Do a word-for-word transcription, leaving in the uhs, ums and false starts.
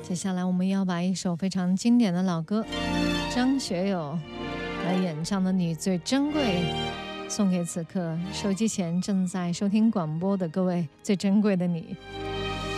接下来我们要把一首非常经典的老歌，张学友来演唱的《你最珍贵》，送给此刻手机前正在收听广播的各位最珍贵的你。